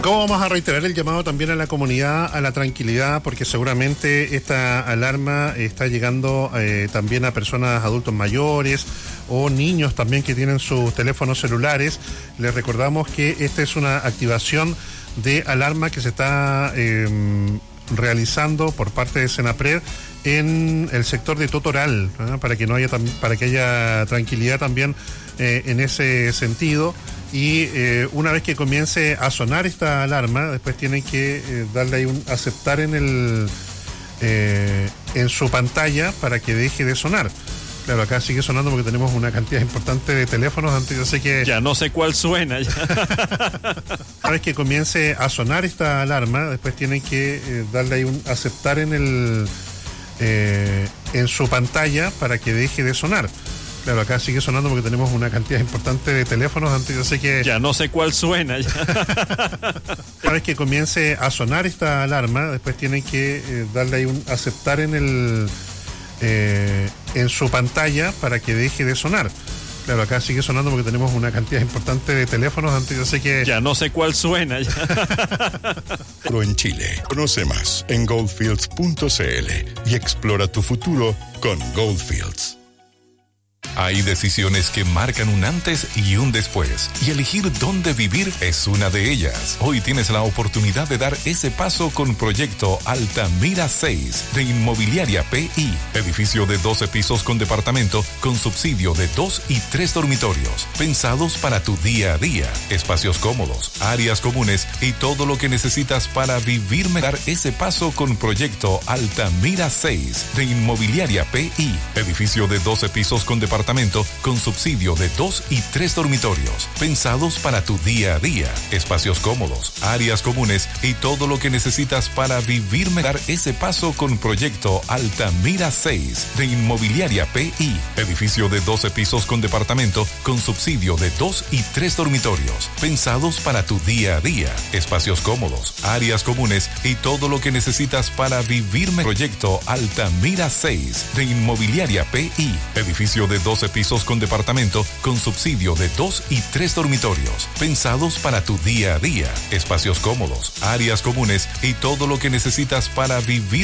Acá vamos a reiterar el llamado también a la comunidad a la tranquilidad, porque seguramente esta alarma está llegando también a personas adultos mayores o niños también que tienen sus teléfonos celulares. Les recordamos que esta es una activación de alarma que se está realizando por parte de Senapred en el sector de Totoral, para que haya tranquilidad también en ese sentido. Y una vez que comience a sonar esta alarma, después tienen que darle ahí un aceptar en su pantalla para que deje de sonar. Claro, acá sigue sonando porque tenemos una cantidad importante de teléfonos. Antes yo sé que ya no sé cuál suena. Ya. Una vez que comience a sonar esta alarma, después tienen que darle ahí un aceptar en su pantalla para que deje de sonar. Claro, acá sigue sonando porque tenemos una cantidad importante de teléfonos. Antes yo sé que ya no sé cuál suena. Ya. Una vez que comience a sonar esta alarma, después tienen que darle ahí un aceptar en su pantalla para que deje de sonar. Claro, acá sigue sonando porque tenemos una cantidad importante de teléfonos. Antes yo sé que ya no sé cuál suena. Ya. Pero en Chile. Conoce más en goldfields.cl y explora tu futuro con Goldfields. Hay decisiones que marcan un antes y un después, y elegir dónde vivir es una de ellas. Hoy tienes la oportunidad de dar ese paso con Proyecto Altamira 6 de Inmobiliaria PI. Edificio de 12 pisos con departamento, con subsidio de 2 y 3 dormitorios, pensados para tu día a día. Espacios cómodos, áreas comunes y todo lo que necesitas para vivir. Dar ese paso con Proyecto Altamira 6 de Inmobiliaria PI. Edificio de 12 pisos con departamento, con subsidio de 2 y 3 dormitorios, pensados para tu día a día. Espacios cómodos, áreas comunes y todo lo que necesitas para vivir. Dar ese paso con Proyecto Altamira 6 de Inmobiliaria PI. Edificio de 12 pisos con departamento, con subsidio de 2 y 3 dormitorios, pensados para tu día a día. Espacios cómodos, áreas comunes y todo lo que necesitas para vivir. Proyecto Altamira 6 de Inmobiliaria PI. Edificio de 12 pisos con departamento, con subsidio de 2 y 3 dormitorios, pensados para tu día a día. Espacios cómodos, áreas comunes y todo lo que necesitas para vivir.